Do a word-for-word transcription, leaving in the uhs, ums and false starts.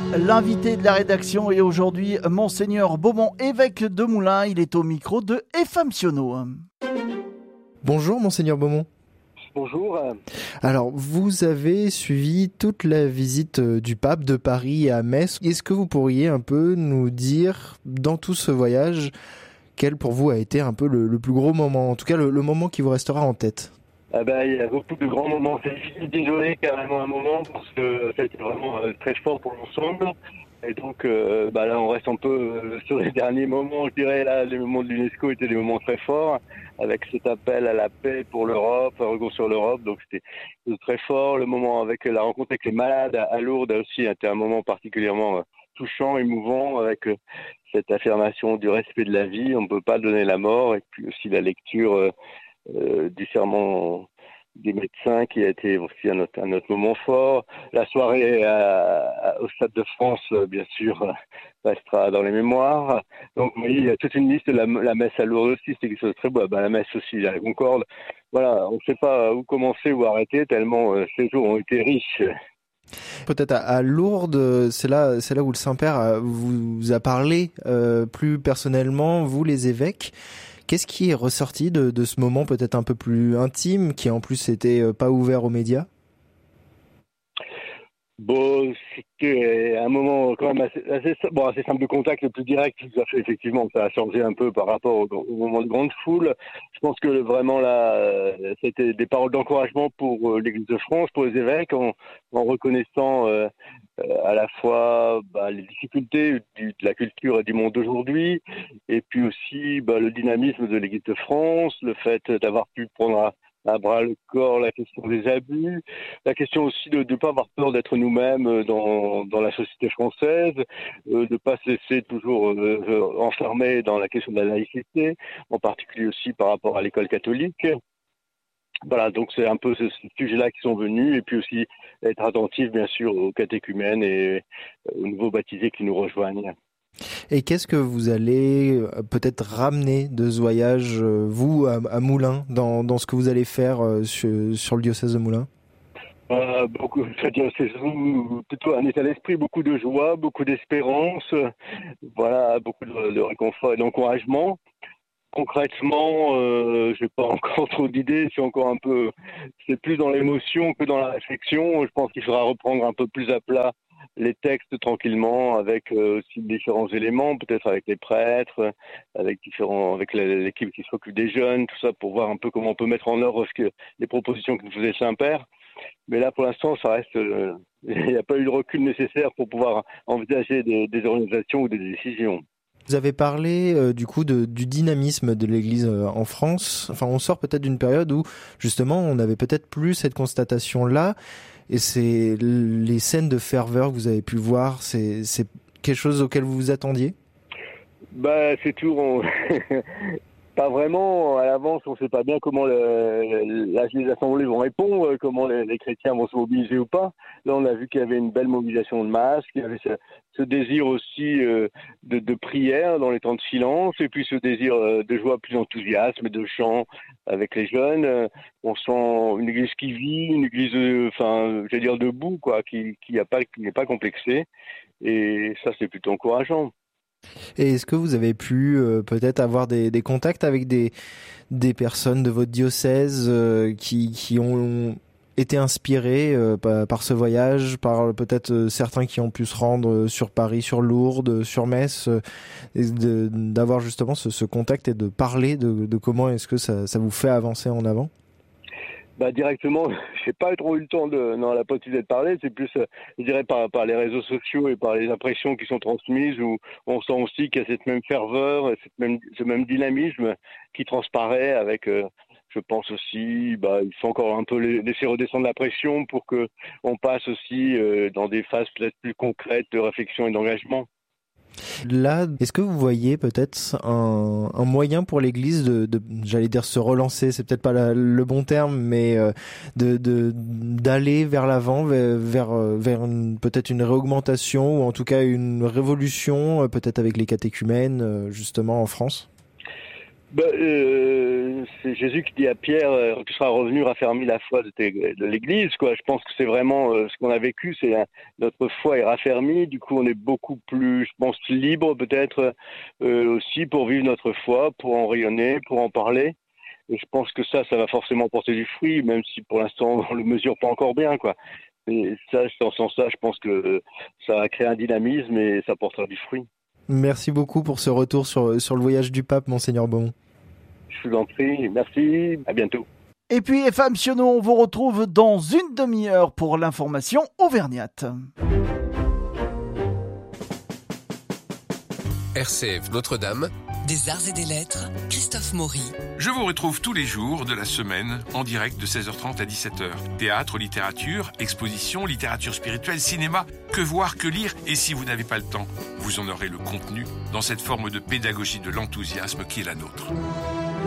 L'invité de la rédaction est aujourd'hui Monseigneur Beaumont, évêque de Moulins. Il est au micro de F M Sionneau. Bonjour Monseigneur Beaumont. Bonjour. Alors, vous avez suivi toute la visite du pape de Paris à Metz. Est-ce que vous pourriez un peu nous dire, dans tout ce voyage, quel pour vous a été un peu le, le plus gros moment, en tout cas le, le moment qui vous restera en tête? Ah ben, il y a beaucoup de grands moments. C'est difficile d'isoler carrément un moment parce que ça a été vraiment euh, très fort pour l'ensemble. Et donc, euh, bah là, on reste un peu euh, sur les derniers moments. Je dirais là, les moments de l'UNESCO étaient des moments très forts, avec cet appel à la paix pour l'Europe, un recours sur l'Europe. Donc, c'était très fort. Le moment avec la rencontre avec les malades à Lourdes aussi était un moment particulièrement euh, touchant, émouvant, avec euh, cette affirmation du respect de la vie. On ne peut pas donner la mort. Et puis aussi la lecture euh, euh, du serment des médecins qui a été aussi un autre, un autre moment fort. La soirée à, à, au Stade de France, bien sûr, restera dans les mémoires. Donc oui, il y a toute une liste. La, la messe à Lourdes aussi, c'était quelque chose de très beau. Ben, la messe aussi à la Concorde. Voilà, on ne sait pas où commencer ou arrêter tellement euh, ces jours ont été riches. Peut-être à, à Lourdes, c'est là, c'est là où le Saint-Père vous a parlé euh, plus personnellement, vous les évêques. Qu'est-ce qui est ressorti de, de ce moment peut-être un peu plus intime, qui en plus n'était pas ouvert aux médias? Bon, c'était un moment quand même assez, assez, bon, assez simple de contact, le plus direct. Ça fait effectivement, ça a changé un peu par rapport au, au moment de grande foule. Je pense que vraiment là, c'était des paroles d'encouragement pour l'Église de France, pour les évêques, en, en reconnaissant euh, à la fois bah, les difficultés du, de la culture et du monde d'aujourd'hui, et puis aussi bah, le dynamisme de l'Église de France, le fait d'avoir pu prendre à à bras le corps la question des abus, la question aussi de ne pas avoir peur d'être nous-mêmes dans, dans la société française, euh, de ne pas se laisser toujours euh, enfermer dans la question de la laïcité, en particulier aussi par rapport à l'école catholique. Voilà, donc c'est un peu ce, ce sujet-là qui sont venus, et puis aussi être attentif bien sûr aux catéchumènes et aux nouveaux baptisés qui nous rejoignent. Et qu'est-ce que vous allez peut-être ramener de ce voyage, vous, à, à Moulins, dans, dans ce que vous allez faire sur, sur le diocèse de Moulins? Euh, beaucoup, c'est-à-dire, c'est plutôt un état d'esprit, beaucoup de joie, beaucoup d'espérance, voilà, beaucoup de, de réconfort et d'encouragement. Concrètement, euh, j'ai pas encore trop d'idées, c'est encore un peu, c'est plus dans l'émotion que dans la réflexion. Je pense qu'il faudra reprendre un peu plus à plat les textes tranquillement, avec euh, aussi différents éléments, peut-être avec les prêtres, avec différents, avec l'équipe qui s'occupe des jeunes, tout ça, pour voir un peu comment on peut mettre en œuvre ce que les propositions que nous faisait Saint-Père. Mais là, pour l'instant, ça reste, euh, il n'y a pas eu le recul nécessaire pour pouvoir envisager des, des organisations ou des décisions. Vous avez parlé euh, du coup de, du dynamisme de l'Église euh, en France. Enfin, on sort peut-être d'une période où justement on avait peut-être plus cette constatation-là. Et c'est les scènes de ferveur que vous avez pu voir, c'est, c'est quelque chose auquel vous vous attendiez? Bah, c'est toujours... On... Pas vraiment, à l'avance, on ne sait pas bien comment le, la, les assemblées vont répondre, comment les, les chrétiens vont se mobiliser ou pas. Là, on a vu qu'il y avait une belle mobilisation de masse, qu'il y avait ce, ce désir aussi euh, de, de prière dans les temps de silence, et puis ce désir euh, de joie plus enthousiasme et de chant avec les jeunes. On sent une église qui vit, une église, enfin, euh, j'allais dire debout, quoi, qui, qui a pas, qui n'est pas complexée. Et ça, c'est plutôt encourageant. Et est-ce que vous avez pu euh, peut-être avoir des, des contacts avec des, des personnes de votre diocèse euh, qui, qui ont été inspirées euh, par, par ce voyage, par peut-être euh, certains qui ont pu se rendre sur Paris, sur Lourdes, sur Metz, euh, et de, d'avoir justement ce, ce contact et de parler de, de comment est-ce que ça, ça vous fait avancer en avant? Bah directement, j'ai pas trop eu le temps de, non, la possibilité de parler. C'est plus, je dirais, par, par les réseaux sociaux et par les impressions qui sont transmises, où on sent aussi qu'il y a cette même ferveur, cette même, ce même dynamisme qui transparaît avec, euh, je pense aussi, bah, il faut encore un peu laisser redescendre la pression pour que on passe aussi euh, dans des phases peut-être plus concrètes de réflexion et d'engagement. Là, est-ce que vous voyez peut-être un, un moyen pour l'Église de, de, j'allais dire se relancer, c'est peut-être pas la, le bon terme, mais euh, de, de d'aller vers l'avant, vers, vers, vers une, peut-être une réaugmentation ou en tout cas une révolution, peut-être avec les catéchumènes justement en France? Ben, euh, c'est Jésus qui dit à Pierre euh, tu seras revenu raffermi la foi de, tes, de l'Église, quoi. Je pense que c'est vraiment euh, ce qu'on a vécu, c'est euh, notre foi est raffermie. Du coup, on est beaucoup plus, je pense, libre peut-être euh, aussi pour vivre notre foi, pour en rayonner, pour en parler. Et je pense que ça, ça va forcément porter du fruit, même si pour l'instant on le mesure pas encore bien, quoi. Et ça, dans ce sens-là, je pense que euh, ça va créer un dynamisme et ça portera du fruit. Merci beaucoup pour ce retour sur, sur le voyage du pape, Monseigneur Beaumont. Je vous en prie, merci, à bientôt. Et puis F M Sionneau, on vous retrouve dans une demi-heure pour l'information auvergnate. R C F Notre-Dame. Des arts et des lettres, Christophe Maury. Je vous retrouve tous les jours de la semaine en direct de seize heures trente à dix-sept heures. Théâtre, littérature, exposition, littérature spirituelle, cinéma, que voir, que lire. Et si vous n'avez pas le temps, vous en aurez le contenu dans cette forme de pédagogie de l'enthousiasme qui est la nôtre.